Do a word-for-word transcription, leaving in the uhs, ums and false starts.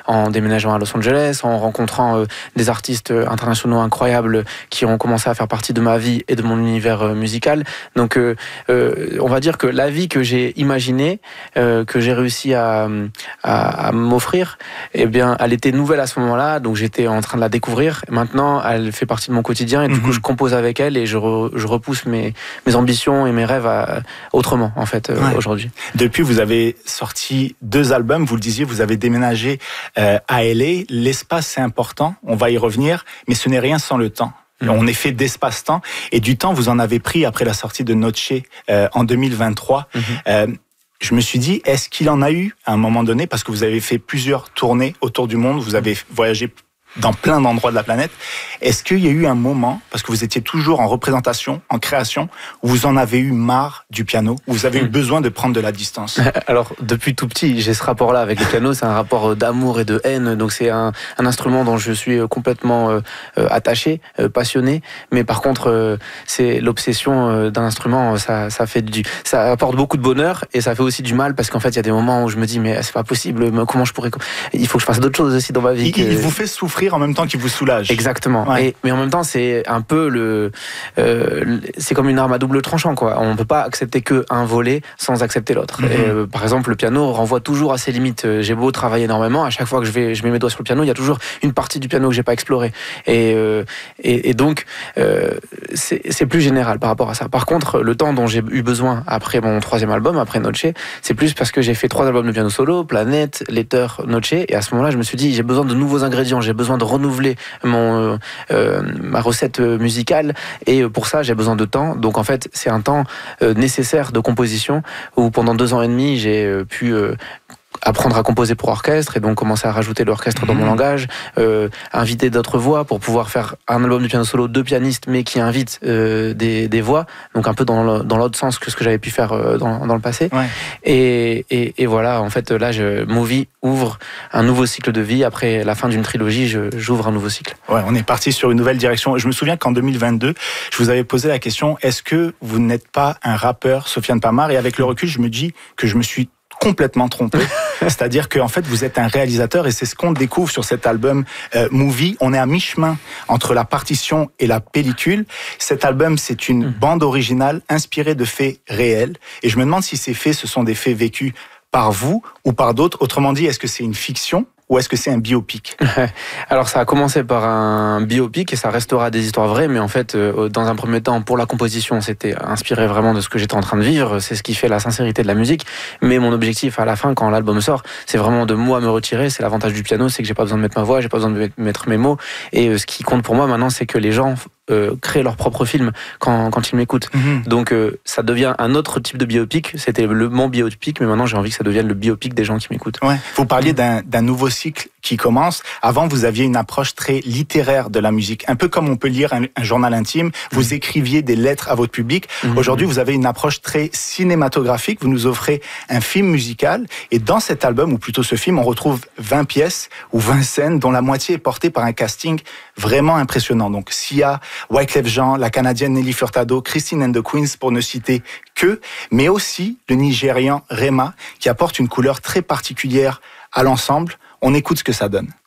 en déménageant à Los Angeles, en rencontrant euh, des artistes internationaux incroyables qui ont commencé à faire partie de ma vie et de mon univers euh, musical. Donc euh, euh, on va dire que la vie que j'ai imaginée, euh, que j'ai réussi à, à, à m'offrir, eh bien, elle était nouvelle à ce moment-là, donc j'étais en train de la découvrir. Maintenant, elle fait partie de mon quotidien et du mmh. coup, je compose avec elle et je, re, je repousse mes, mes ambitions et mes rêves à, autrement, en fait, euh, ouais. aujourd'hui. Depuis, vous avez sorti deux albums, vous le disiez, vous avez déménagé euh, à L A. L'espace, c'est important, on va y revenir, mais ce n'est rien sans le temps. Mmh. On est fait d'espace-temps et du temps, vous en avez pris après la sortie de Noche euh, en deux mille vingt-trois. Mmh. Euh, je me suis dit, est-ce qu'il en a eu à un moment donné, parce que vous avez fait plusieurs tournées autour du monde, vous avez voyagé dans plein d'endroits de la planète. Est-ce qu'il y a eu un moment, parce que vous étiez toujours en représentation, en création, où vous en avez eu marre du piano, où vous avez mmh. eu besoin de prendre de la distance? Alors, depuis tout petit, j'ai ce rapport-là avec le piano. C'est un rapport d'amour et de haine. Donc, c'est un, un instrument dont je suis complètement euh, attaché, euh, passionné. Mais par contre, euh, c'est l'obsession euh, d'un instrument. Ça, ça fait du, ça apporte beaucoup de bonheur et ça fait aussi du mal parce qu'en fait, il y a des moments où je me dis, mais c'est pas possible. Comment je pourrais? Il faut que je fasse d'autres choses aussi dans ma vie. Il, que... il vous fait souffrir en même temps qu'il vous soulage. Exactement. Ouais. Et, mais en même temps, c'est un peu le, euh, c'est comme une arme à double tranchant, quoi. On ne peut pas accepter que un volet sans accepter l'autre. Mm-hmm. Et, euh, par exemple, le piano renvoie toujours à ses limites. J'ai beau travailler énormément, à chaque fois que je vais, je mets mes doigts sur le piano, il y a toujours une partie du piano que j'ai pas explorée. Et, euh, et, et donc, euh, c'est, c'est plus général par rapport à ça. Par contre, le temps dont j'ai eu besoin après mon troisième album, après Noche, c'est plus parce que j'ai fait trois albums de piano solo, Planète, Letter, Noche, et à ce moment-là, je me suis dit, j'ai besoin de nouveaux ingrédients, j'ai besoin de renouveler mon, euh, ma recette musicale et pour ça j'ai besoin de temps. Donc en fait c'est un temps euh, nécessaire de composition où pendant deux ans et demi j'ai euh, pu euh, apprendre à composer pour orchestre et donc commencer à rajouter l'orchestre mmh. dans mon langage, euh, inviter d'autres voix pour pouvoir faire un album de piano solo de pianistes mais qui invite euh, des, des voix, donc un peu dans, le, dans l'autre sens que ce que j'avais pu faire euh, dans, dans le passé. Ouais. Et, et, et voilà, en fait là, je, Movie ouvre un nouveau cycle de vie. Après la fin d'une trilogie, je, j'ouvre un nouveau cycle. Ouais, on est parti sur une nouvelle direction. Je me souviens qu'en deux mille vingt-deux, je vous avais posé la question, est-ce que vous n'êtes pas un rappeur, Sofiane Pamar? Et avec le recul, je me dis que je me suis complètement trompé. C'est-à-dire qu'en fait, vous êtes un réalisateur et c'est ce qu'on découvre sur cet album euh, Movie. On est à mi-chemin entre la partition et la pellicule. Cet album, c'est une bande originale inspirée de faits réels. Et je me demande si ces faits, ce sont des faits vécus par vous ou par d'autres. Autrement dit, est-ce que c'est une fiction ou est-ce que c'est un biopic? Alors ça a commencé par un biopic et ça restera des histoires vraies, mais en fait, euh, dans un premier temps, pour la composition, c'était inspiré vraiment de ce que j'étais en train de vivre, c'est ce qui fait la sincérité de la musique, mais mon objectif à la fin, quand l'album sort, c'est vraiment de moi me retirer, c'est l'avantage du piano, c'est que j'ai pas besoin de mettre ma voix, j'ai pas besoin de mettre mes mots, et euh, ce qui compte pour moi maintenant, c'est que les gens Euh, créer leur propre film quand, quand ils m'écoutent. Mmh. Donc euh, ça devient un autre type de biopic. C'était le mon biopic, mais maintenant j'ai envie que ça devienne le biopic des gens qui m'écoutent. Ouais. Vous parliez d'un, d'un nouveau cycle qui commence. Avant, vous aviez une approche très littéraire de la musique, un peu comme on peut lire un, un journal intime. Vous mmh. écriviez des lettres à votre public. Mmh. Aujourd'hui, vous avez une approche très cinématographique. Vous nous offrez un film musical. Et dans cet album, ou plutôt ce film, on retrouve vingt pièces ou vingt scènes dont la moitié est portée par un casting vraiment impressionnant. Donc Sia, Wyclef Jean, la Canadienne Nelly Furtado, Christine and the Queens, pour ne citer que, mais aussi le Nigérian Rema, qui apporte une couleur très particulière à l'ensemble. On écoute ce que ça donne.